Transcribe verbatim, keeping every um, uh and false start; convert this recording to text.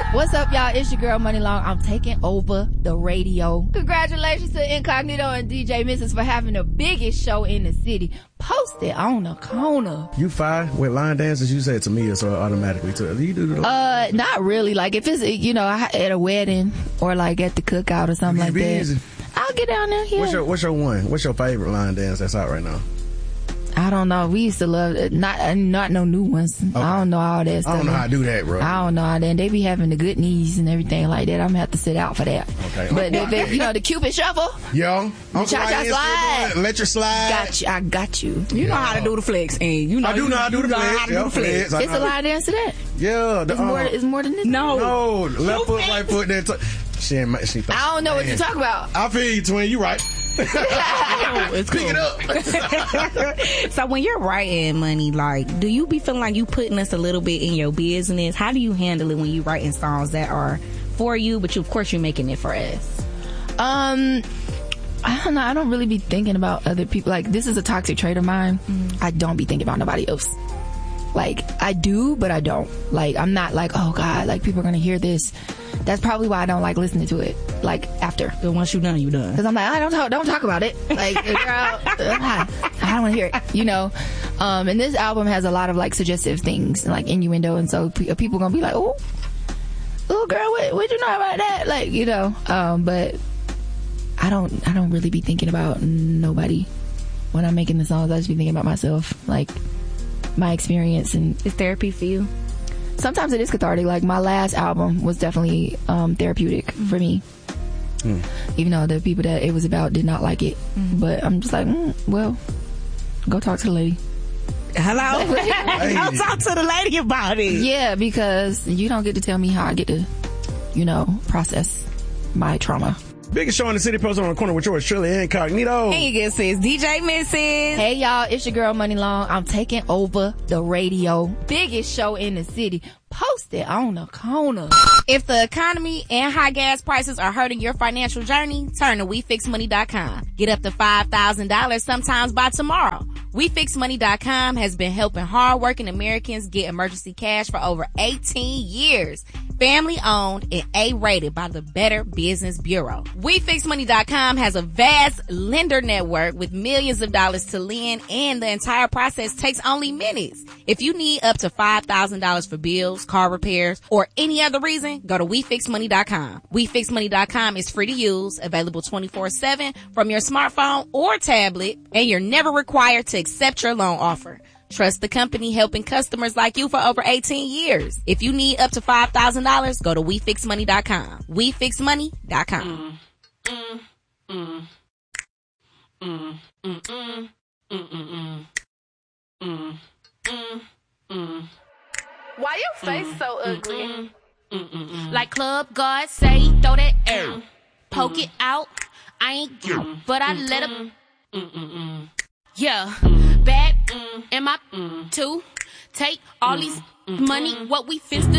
What's up, y'all? It's your girl, Money Long. I'm taking over the radio. Congratulations to Incognito and D J Missus for having the biggest show in the city. Post it on the corner. You fine with line dances? You said to me, so automatically too. Do you do the Uh, not really. Like if it's, you know, at a wedding or like at the cookout or something like that. Easy. I'll get down there. Yeah. What's your What's your one? What's your favorite line dance that's out right now? I don't know. We used to love it. Not not no new ones. Okay. I don't know all that stuff. I don't know how to do that, bro. I don't know how that. They be having the good knees and everything like that. I'm gonna have to sit out for that. Okay. But if it, you know, the Cupid shuffle. Yo. The cha-cha slide. Let your slide. Got you. I got you. You Yo. know how to do the flex. And you know I do know how to do the flex. How to do the flex. It's a line dance to that. Yeah. The, it's, um, more, it's more than this. No. No. Left foot, right foot. Then t- she ain't, she thought, I don't know man. what you're talking about. I feel you, twin. You right. Oh, it's Pick cool. it up. So when you're writing, Money, like, do you be feeling like you putting us a little bit in your business? How do you handle it when you writing songs that are for you, but you, of course you're making it for us? Um, I don't know. I don't really be thinking about other people. Like, this is a toxic trait of mine. Mm-hmm. I don't be thinking about nobody else. Like, I do, but I don't. Like, I'm not like, oh God, like people are gonna hear this. That's probably why I don't like listening to it. Like after, but once you done, you done. Because I'm like, I don't talk, don't talk about it. Like, girl, I don't want to hear it. You know. Um, and this album has a lot of like suggestive things and like innuendo, and so p- people gonna be like, oh, oh, girl, what what you know about that? Like, you know. Um, but I don't, I don't really be thinking about nobody when I'm making the songs. I just be thinking about myself, like my experience. And it's therapy for you. Sometimes it is cathartic. Like my last album was definitely um, therapeutic mm-hmm. for me. Mm. Even though the people that it was about did not like it. Mm. But I'm just like, mm, well, go talk to the lady. Hello? Go talk to the lady about it. Yeah, because you don't get to tell me how I get to, you know, process my trauma. Biggest show in the city, posted on the corner with yours truly, Incognito. Hey, you sis, D J Missus. Hey, y'all, it's your girl, Money Long. I'm taking over the radio. Biggest show in the city. Post it on the corner. If the economy and high gas prices are hurting your financial journey, turn to we fix money dot com. Get up to five thousand dollars sometimes by tomorrow. we fix money dot com has been helping hardworking Americans get emergency cash for over eighteen years. Family owned and A-rated by the Better Business Bureau. we fix money dot com has a vast lender network with millions of dollars to lend, and the entire process takes only minutes. If you need up to five thousand dollars for bills, car repairs, or any other reason, go to we fix money dot com. we fix money dot com is free to use, available twenty-four seven from your smartphone or tablet, and you're never required to accept your loan offer. Trust the company helping customers like you for over eighteen years. If you need up to five thousand dollars, go to we fix money dot com. we fix money dot com. Mm, mm, mm, mm, mm, mm, mm, mm, mm, mm. Why your face mm, so ugly? Mm, mm, mm, mm. Like Club God say, throw that air. Mm, Poke mm, it out. I ain't you, mm, but I mm, let him. Mm, mm, mm. Yeah, mm, bad mm, am I mm, too? Take all mm, these mm, money, mm, what we finna